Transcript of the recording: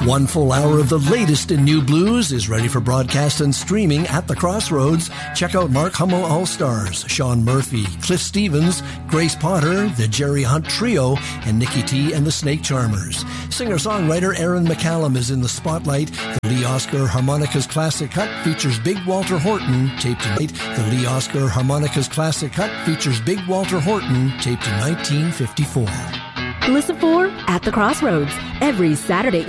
One full hour of the latest in new blues is ready for broadcast and streaming at the Crossroads. Check out Mark Hummel All-Stars, Sean Murphy, Cliff Stevens, Grace Potter, the Jerry Hunt Trio, and Nikki T and the Snake Charmers. Singer-songwriter Aaron McCallum is in the spotlight. The Lee Oscar Harmonicas Classic Cut features Big Walter Horton, taped tonight. The Lee Oscar Harmonicas Classic Cut features Big Walter Horton, taped in 1954. Listen for At the Crossroads every Saturday